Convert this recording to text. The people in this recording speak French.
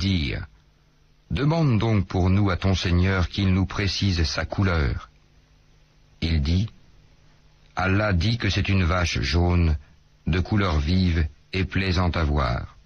dirent, demande donc pour nous à ton Seigneur qu'il nous précise sa couleur. Il dit, Allah dit que c'est une vache jaune, de couleur vive et plaisante à voir.